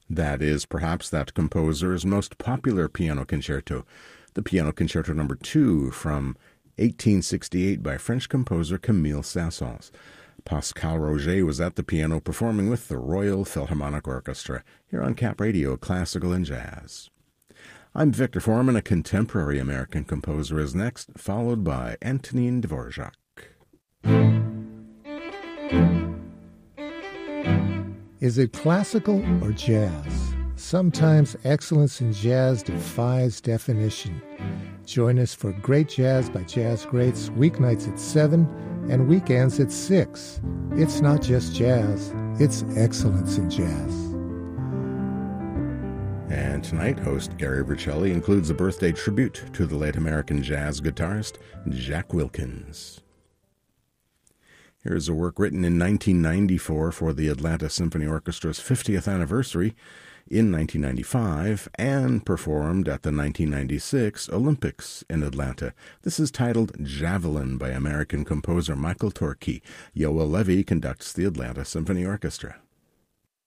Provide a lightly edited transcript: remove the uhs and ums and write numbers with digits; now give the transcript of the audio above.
That is perhaps that composer's most popular piano concerto, the Piano Concerto No. 2 from 1868 by French composer Camille Saint-Saëns. Pascal Roger was at the piano performing with the Royal Philharmonic Orchestra here on Cap Radio Classical and Jazz. I'm Victor Foreman. A contemporary American composer is next, followed by Antonin Dvorak. Is it classical or jazz? Sometimes excellence in jazz defies definition. Join us for Great Jazz by Jazz Greats, weeknights at 7 and weekends at 6. It's not just jazz, it's excellence in jazz. And tonight, host Gary Vercelli includes a birthday tribute to the late American jazz guitarist Jack Wilkins. Here's a work written in 1994 for the Atlanta Symphony Orchestra's 50th anniversary in 1995 and performed at the 1996 Olympics in Atlanta. This is titled Javelin by American composer Michael Torke. Yoel Levy conducts the Atlanta Symphony Orchestra.